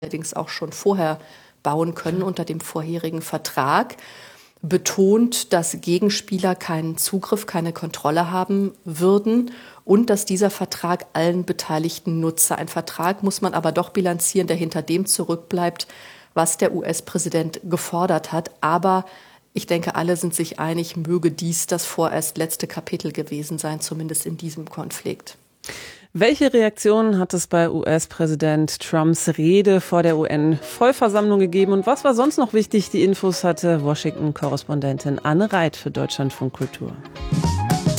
allerdings auch schon vorher bauen können unter dem vorherigen Vertrag, betont, dass Gegenspieler keinen Zugriff, keine Kontrolle haben würden und dass dieser Vertrag allen Beteiligten nutze. Ein Vertrag muss man aber doch bilanzieren, der hinter dem zurückbleibt, was der US-Präsident gefordert hat. Aber ich denke, alle sind sich einig, möge dies das vorerst letzte Kapitel gewesen sein, zumindest in diesem Konflikt. Welche Reaktionen hat es bei US-Präsident Trumps Rede vor der UN-Vollversammlung gegeben und was war sonst noch wichtig? Die Infos hatte Washington-Korrespondentin Anne Reit für Deutschlandfunk Kultur.